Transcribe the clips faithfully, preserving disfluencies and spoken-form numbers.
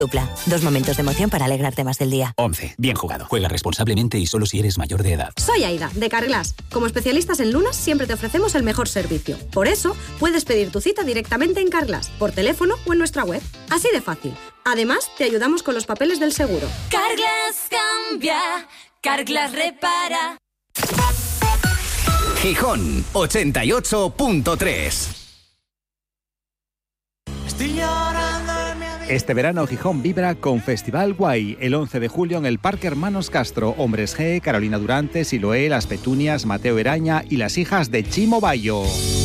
Dupla, dos momentos de emoción para alegrarte más del día. once. Bien jugado. Juega responsablemente y solo si eres mayor de edad. Soy Aida, de Carglass. Como especialistas en lunas, siempre te ofrecemos el mejor servicio. Por eso, puedes pedir tu cita directamente en Carglass, por teléfono o en nuestra web. Así de fácil. Además, te ayudamos con los papeles del seguro. Carglass cambia, Carglass repara. Gijón, ochenta y ocho punto tres. Estoy llorando. Este verano Gijón vibra con Festival Guay, el once de julio en el Parque Hermanos Castro. Hombres G, Carolina Durante, Siloé, Las Petunias, Mateo Eraña y las hijas de Chimo Bayo.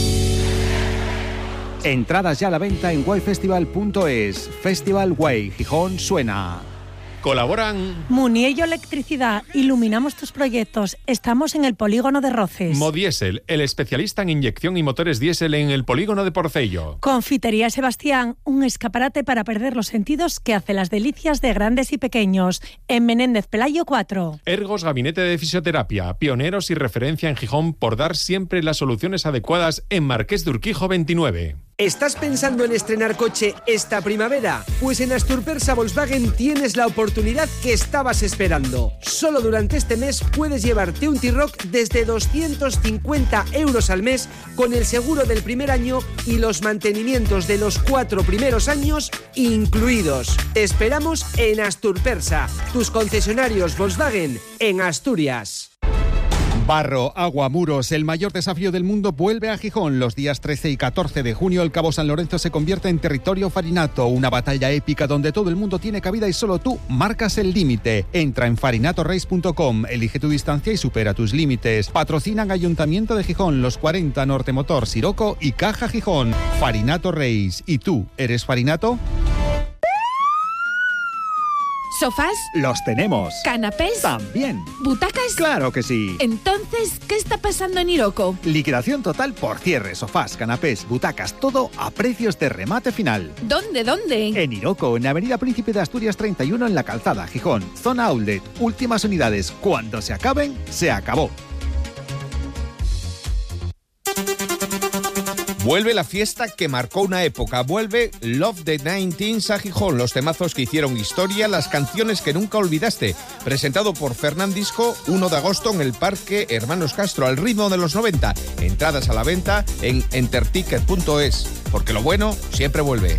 Entradas ya a la venta en guay festival punto es. Festival Guay, Gijón suena. Colaboran Muniello Electricidad, iluminamos tus proyectos. Estamos en el polígono de Roces. Modiesel, el especialista en inyección y motores diésel en el polígono de Porcello. Confitería Sebastián, un escaparate para perder los sentidos que hace las delicias de grandes y pequeños. En Menéndez Pelayo cuatro. Ergos Gabinete de Fisioterapia, pioneros y referencia en Gijón por dar siempre las soluciones adecuadas en Marqués de Urquijo veintinueve. ¿Estás pensando en estrenar coche esta primavera? Pues en Asturpersa Volkswagen tienes la oportunidad que estabas esperando. Solo durante este mes puedes llevarte un T-Roc desde doscientos cincuenta euros al mes con el seguro del primer año y los mantenimientos de los cuatro primeros años incluidos. Te esperamos en Asturpersa, tus concesionarios Volkswagen en Asturias. Barro, agua, muros, el mayor desafío del mundo vuelve a Gijón. Los días trece y catorce de junio el Cabo San Lorenzo se convierte en territorio farinato, una batalla épica donde todo el mundo tiene cabida y solo tú marcas el límite. Entra en farinato race punto com, elige tu distancia y supera tus límites. Patrocinan Ayuntamiento de Gijón, Los cuarenta, Norte Motor, Siroco y Caja Gijón. Farinato Race. ¿Y tú, eres farinato? ¿Sofás? Los tenemos. ¿Canapés? También. ¿Butacas? Claro que sí. Entonces, ¿qué está pasando en Iroko? Liquidación total por cierre, sofás, canapés, butacas, todo a precios de remate final. ¿Dónde, dónde? En Iroko, en Avenida Príncipe de Asturias treinta y uno en La Calzada, Gijón. Zona Outlet, últimas unidades. Cuando se acaben, se acabó. Vuelve la fiesta que marcó una época, vuelve Love the Nineteens a Gijón, los temazos que hicieron historia, las canciones que nunca olvidaste. Presentado por Fernandisco, uno de agosto en el Parque Hermanos Castro, al ritmo de los noventa. Entradas a la venta en enterticket punto es, porque lo bueno siempre vuelve.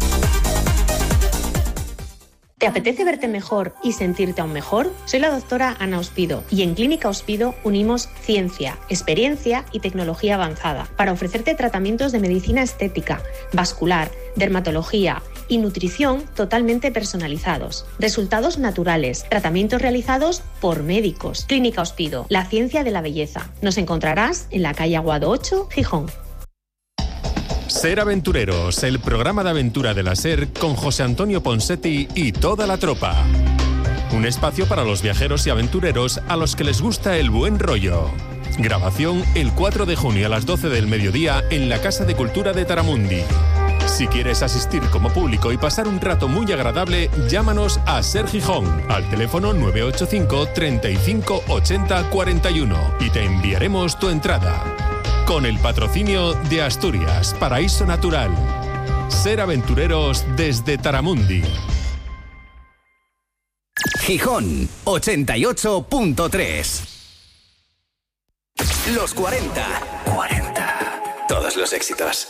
¿Te apetece verte mejor y sentirte aún mejor? Soy la doctora Ana Ospido y en Clínica Ospido unimos ciencia, experiencia y tecnología avanzada para ofrecerte tratamientos de medicina estética, vascular, dermatología y nutrición totalmente personalizados. Resultados naturales, tratamientos realizados por médicos. Clínica Ospido, la ciencia de la belleza. Nos encontrarás en la calle Aguado ocho, Gijón. Ser Aventureros, el programa de aventura de la SER con José Antonio Ponsetti y toda la tropa. Un espacio para los viajeros y aventureros a los que les gusta el buen rollo. Grabación el cuatro de junio a las doce del mediodía en la Casa de Cultura de Taramundi. Si quieres asistir como público y pasar un rato muy agradable, llámanos a SER Gijón al teléfono nueve ocho cinco, treinta y cinco, ochenta, cuarenta y uno y te enviaremos tu entrada. Con el patrocinio de Asturias, Paraíso Natural. Ser Aventureros desde Taramundi. Gijón, ochenta y ocho punto tres. Los cuarenta. cuarenta. Todos los éxitos.